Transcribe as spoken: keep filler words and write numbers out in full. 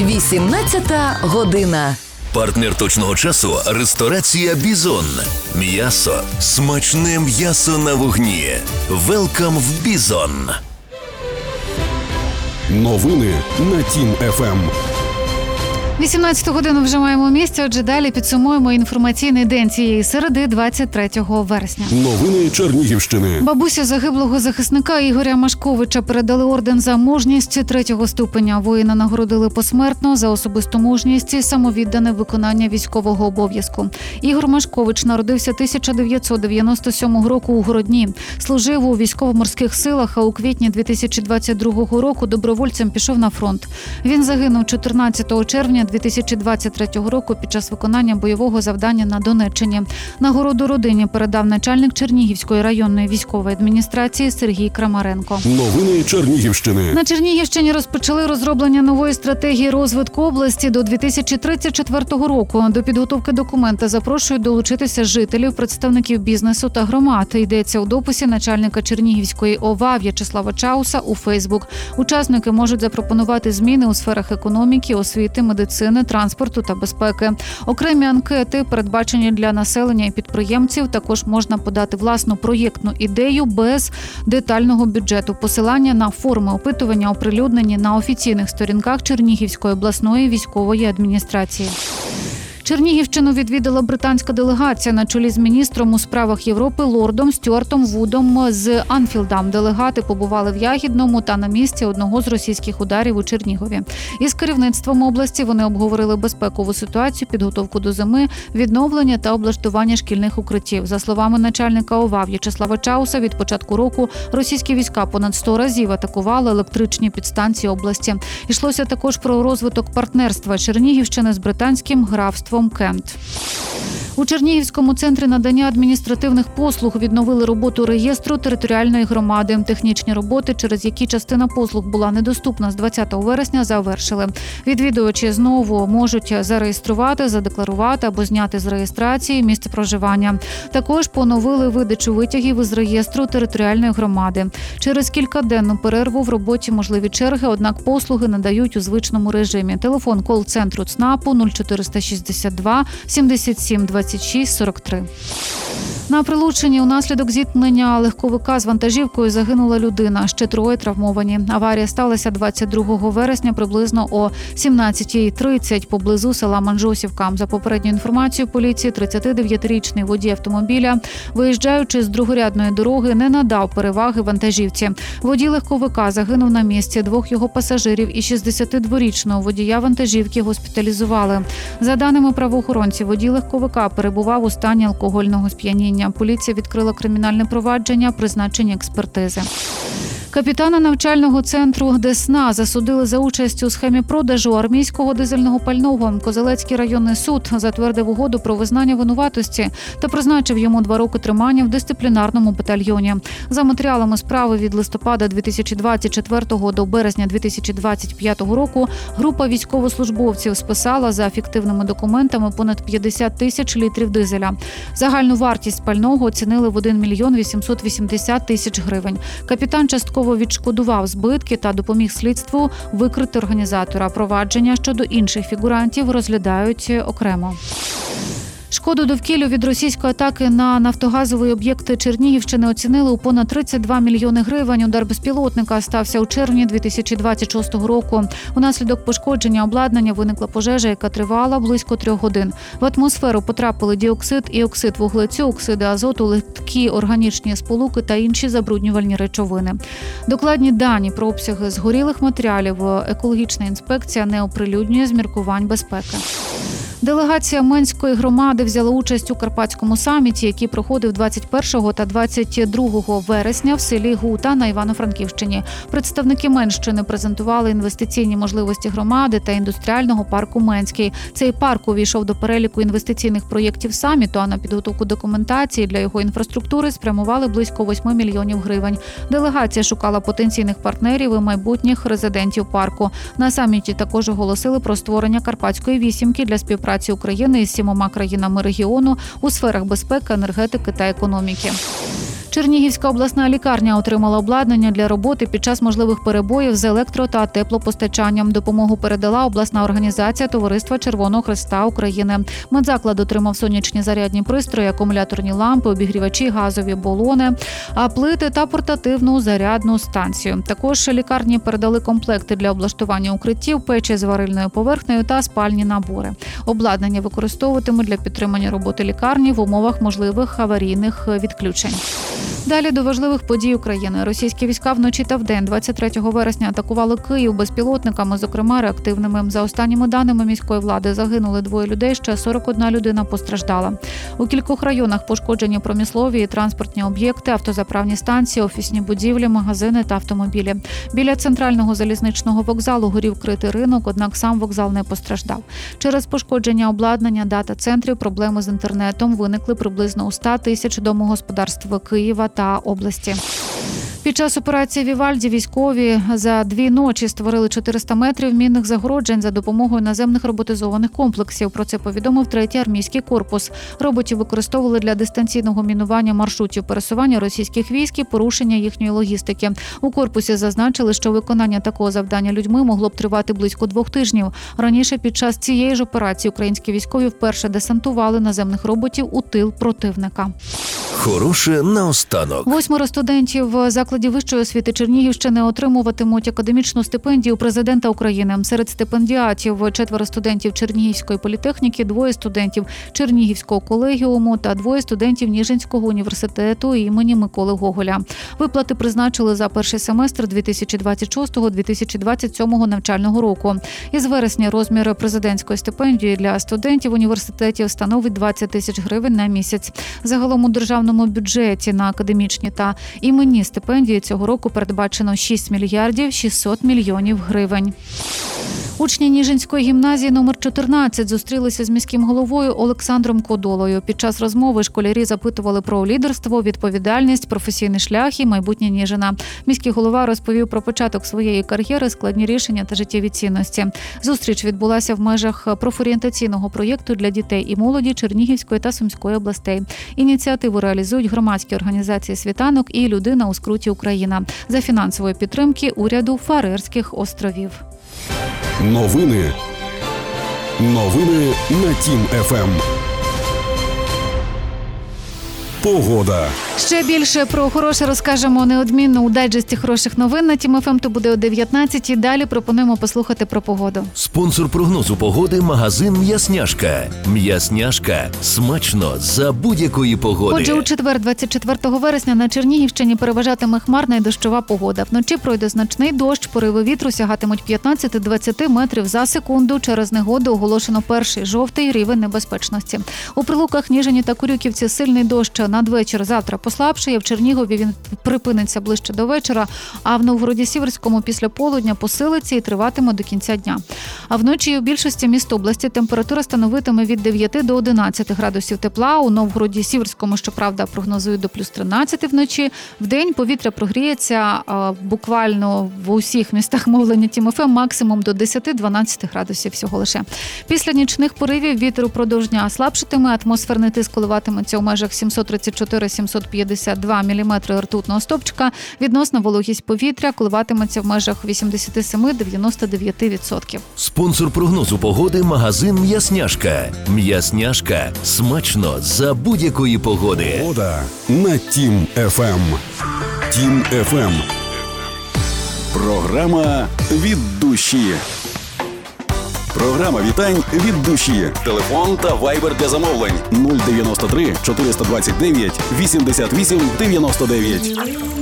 вісімнадцята година. Партнер точного часу – ресторація «Бізон». М'ясо. Смачне м'ясо на вогні. Велкам в «Бізон». Новини на Тім-ФМ. вісімнадцяту годину вже маємо місце, отже далі підсумуємо інформаційний день цієї середи, двадцять третього вересня. Новини Чернігівщини. Бабусі загиблого захисника Ігоря Машковича передали орден за мужність третього ступеня. Воїна нагородили посмертно за особисту мужність і самовіддане виконання військового обов'язку. Ігор Машкович народився тисяча дев'ятсот дев'яносто сьомого року у Городні. Служив у військово-морських силах, а у квітні дві тисячі двадцять другого року добровольцем пішов на фронт. Він загинув чотирнадцятого червня дві тисячі двадцять третього року під час виконання бойового завдання на Донеччині. Нагороду родині передав начальник Чернігівської районної військової адміністрації Сергій Крамаренко. Новини Чернігівщини. На Чернігівщині розпочали розроблення нової стратегії розвитку області до дві тисячі тридцять четвертого року. До підготовки документа запрошують долучитися жителів, представників бізнесу та громад. Йдеться у дописі начальника Чернігівської ОВА В'ячеслава Чауса у Фейсбук. Учасники можуть запропонувати зміни у сферах економіки, освіти, медицини, транспорту та безпеки. Окремі анкети, передбачені для населення і підприємців, також можна подати власну проєктну ідею без детального бюджету. Посилання на форми опитування оприлюднені на офіційних сторінках Чернігівської обласної військової адміністрації. Чернігівщину відвідала британська делегація на чолі з міністром у справах Європи лордом Стюартом Вудом з Анфілда. Делегати побували в Ягідному та на місці одного з російських ударів у Чернігові. Із керівництвом області вони обговорили безпекову ситуацію, підготовку до зими, відновлення та облаштування шкільних укриттів. За словами начальника ОВА В'ячеслава Чауса, від початку року російські війська понад сто разів атакували електричні підстанції області. Йшлося також про розвиток партнерства Чернігівщини з британським графством Кент. У Чернігівському центрі надання адміністративних послуг відновили роботу реєстру територіальної громади. Технічні роботи, через які частина послуг була недоступна з двадцятого вересня, завершили. Відвідувачі знову можуть зареєструвати, задекларувати або зняти з реєстрації місце проживання. Також поновили видачу витягів із реєстру територіальної громади. Через кількаденну перерву в роботі можливі черги, однак послуги надають у звичному режимі. Телефон кол-центру ЦНАПу нуль чотириста шістдесят два сімдесят сім двадцять шість сорок три. На Прилуччині унаслідок зіткнення легковика з вантажівкою загинула людина, ще троє травмовані. Аварія сталася двадцять другого вересня приблизно о сімнадцятій тридцять поблизу села Манжосівка. За попередньою інформацією поліції, тридцятидев'ятирічний водій автомобіля, виїжджаючи з другорядної дороги, не надав переваги вантажівці. Водій легковика загинув на місці, двох його пасажирів і шістдесятидворічного водія вантажівки госпіталізували. За даними правоохоронців, водій легковика перебував у стані алкогольного сп'яніння. Поліція відкрила кримінальне провадження, призначення експертизи. Капітана навчального центру Десна засудили за участь у схемі продажу армійського дизельного пального. Козелецький районний суд затвердив угоду про визнання винуватості та призначив йому два роки тримання в дисциплінарному батальйоні. За матеріалами справи від листопада дві тисячі двадцять четвертого до березня дві тисячі двадцять п'ятого року група військовослужбовців списала за фіктивними документами понад п'ятдесят тисяч літрів дизеля. Загальну вартість пального оцінили в один мільйон вісімсот вісімдесят тисяч гривень. Капітан частково відшкодував збитки та допоміг слідству викрити організатора. Провадження щодо інших фігурантів розглядають окремо. Шкоду довкіллю від російської атаки на нафтогазовий об'єкт Чернігівщини оцінили у понад тридцять два мільйони гривень. Удар безпілотника стався у червні дві тисячі двадцять шостого року. Унаслідок пошкодження обладнання виникла пожежа, яка тривала близько трьох годин. В атмосферу потрапили діоксид і оксид вуглецю, оксиди азоту, легкі органічні сполуки та інші забруднювальні речовини. Докладні дані про обсяги згорілих матеріалів екологічна інспекція не оприлюднює з міркувань безпеки. Делегація Менської громади взяла участь у Карпатському саміті, який проходив двадцять першого та двадцять другого вересня в селі Гута на Івано-Франківщині. Представники Менщини презентували інвестиційні можливості громади та індустріального парку Менський. Цей парк увійшов до переліку інвестиційних проєктів саміту, а на підготовку документації для його інфраструктури спрямували близько восьми мільйонів гривень. Делегація шукала потенційних партнерів і майбутніх резидентів парку. На саміті також оголосили про створення Карпатської вісімки для співпраці України із сімома країнами регіону у сферах безпеки, енергетики та економіки. Чернігівська обласна лікарня отримала обладнання для роботи під час можливих перебоїв з електро- та теплопостачанням. Допомогу передала обласна організація Товариства Червоного Хреста України. Медзаклад отримав сонячні зарядні пристрої, акумуляторні лампи, обігрівачі, газові балони, а плити та портативну зарядну станцію. Також лікарні передали комплекти для облаштування укриттів, печі з варильною поверхнею та спальні набори. Обладнання використовуватимуть для підтримання роботи лікарні в умовах можливих аварійних відключень. Далі до важливих подій України. Російські війська вночі та вдень двадцять третього вересня атакували Київ безпілотниками, зокрема реактивними. За останніми даними міської влади, загинули двоє людей, ще сорок одна людина постраждала. У кількох районах пошкоджені промислові і транспортні об'єкти, автозаправні станції, офісні будівлі, магазини та автомобілі. Біля центрального залізничного вокзалу горів критий ринок, однак сам вокзал не постраждав. Через пошкодження обладнання дата-центрів проблеми з інтернетом виникли приблизно у ста тисяч домогосподарств Києва та області. Під час операції «Вівальді» військові за дві ночі створили чотириста метрів мінних загороджень за допомогою наземних роботизованих комплексів. Про це повідомив третій армійський корпус. Роботів використовували для дистанційного мінування маршрутів пересування російських військ і порушення їхньої логістики. У корпусі зазначили, що виконання такого завдання людьми могло б тривати близько двох тижнів. Раніше під час цієї ж операції українські військові вперше десантували наземних роботів у тил противника. Хороше наостанок. Восьмеро студентів закладів вищої освіти Чернігівщини отримуватимуть академічну стипендію президента України. Серед стипендіатів четверо студентів Чернігівської політехніки, двоє студентів Чернігівського колегіуму та двоє студентів Ніжинського університету імені Миколи Гоголя. Виплати призначили за перший семестр дві тисячі двадцять шостого - дві тисячі двадцять сьомого навчального року. Із вересня розмір президентської стипендії для студентів університетів становить двадцять тисяч гривень на місяць. Загалом у державному бюджеті на академічні та іменні стипендії цього року передбачено шість мільярдів шістсот мільйонів гривень. Учні Ніжинської гімназії номер чотирнадцять зустрілися з міським головою Олександром Кодолою. Під час розмови школярі запитували про лідерство, відповідальність, професійний шлях і майбутнє Ніжина. Міський голова розповів про початок своєї кар'єри, складні рішення та життєві цінності. Зустріч відбулася в межах профорієнтаційного проєкту для дітей і молоді Чернігівської та Сумської областей. Ініціативу реалізують громадські організації «Світанок» і «Людина у скруті Україна» за фінансової підтримки уряду Фарерських островів. Новини. Новини на Тім-ФМ. Погода. Ще більше про хороше розкажемо неодмінно у дайджесті хороших новин на Тім-ФМ. То буде о дев'ятнадцятій. Далі пропонуємо послухати про погоду. Спонсор прогнозу погоди – магазин «М'ясняшка». «М'ясняшка» – смачно за будь-якої погоди. Отже, у четвер, двадцять четвертого вересня, на Чернігівщині переважатиме хмарна і дощова погода. Вночі пройде значний дощ, пориви вітру сягатимуть п'ятнадцять - двадцять метрів за секунду. Через негоду оголошено перший жовтий рівень небезпечності. У Прилуках, Ніжині та Курюківці сильний дощ надвечір завтра послабшає. В Чернігові він припиниться ближче до вечора, а в Новгороді-Сіверському після полудня посилиться і триватиме до кінця дня. А вночі у більшості міст області температура становитиме від дев'яти до одинадцяти градусів тепла. У Новгороді-Сіверському, щоправда, прогнозують до плюс тринадцяти вночі. Вдень повітря прогріється буквально в усіх містах мовлення Тім-ФМ максимум до десяти - дванадцяти градусів всього лише. Після нічних поривів вітер упродовж дня слабшитиме, атмосферний тиск коливатиметься у межах сімсот тридцять чотири - сімсот п'ятдесят два міліметри ртутного стовпчика. Відносна вологість повітря коливатиметься в межах вісімдесят сім - дев'яносто дев'ять відсотків. Спонсор прогнозу погоди – магазин «М'ясняшка». «М'ясняшка» – смачно за будь-якої погоди. Погода на Тім-ФМ. Тім-ФМ. Програма «Від душі». Програма вітань від душі. Телефон та вайбер для замовлень нуль дев'яносто три чотириста двадцять дев'ять вісімдесят вісім дев'яносто дев'ять.